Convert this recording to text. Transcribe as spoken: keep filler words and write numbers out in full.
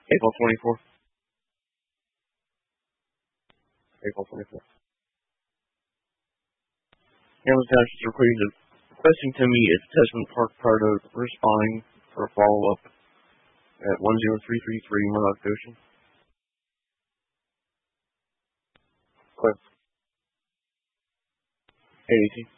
April twenty-fourth. April twenty-fourth. Hamilton Township is requesting, requesting to meet at Testament Park Pardo responding for a follow-up at one zero three three three Murdoch Ocean. Clear. A D T.